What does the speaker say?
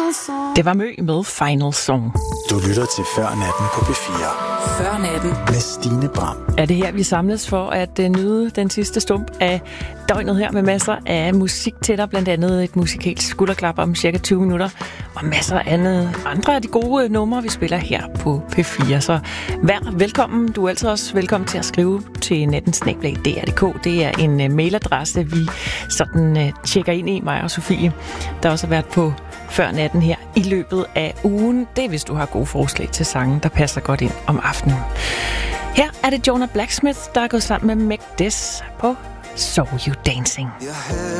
Det var Mø med Final Song. Du lytter til Før Natten på P4. Før Natten med Stine Bram. Er det her, vi samles for at nyde den sidste stump af døgnet her med masser af musik til dig, blandt andet et musikalsk skulderklap om cirka 20 minutter, og masser af andre af de gode numre, vi spiller her på P4. Så vær velkommen. Du er altid også velkommen til at skrive til nattensnabel@dr.dk. Det er en mailadresse, vi sådan tjekker ind i, mig og Sofie, der også har været på Før Natten her i løbet af ugen. Det er, hvis du har gode forslag til sange, der passer godt ind om aftenen. Her er det Jonah Blacksmith, der er gået sammen med Meg Des på So You Dancing.